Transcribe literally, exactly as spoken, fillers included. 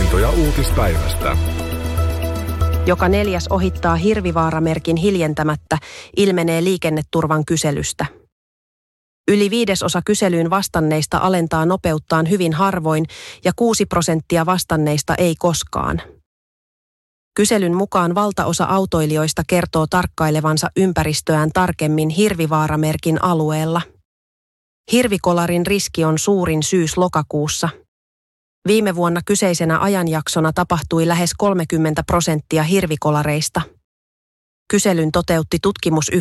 Havaintoja uutispäivästä. Joka neljäs ohittaa hirvivaaramerkin hiljentämättä, ilmenee liikenneturvan kyselystä. Yli viidesosa kyselyyn vastanneista alentaa nopeuttaan hyvin harvoin ja kuusi prosenttia vastanneista ei koskaan. Kyselyn mukaan valtaosa autoilijoista kertoo tarkkailevansa ympäristöään tarkemmin hirvivaaramerkin alueella. Hirvikolarin riski on suurin syys-lokakuussa. Viime vuonna kyseisenä ajanjaksona tapahtui lähes kolmekymmentä prosenttia hirvikolareista. Kyselyn toteutti tutkimusyhtiö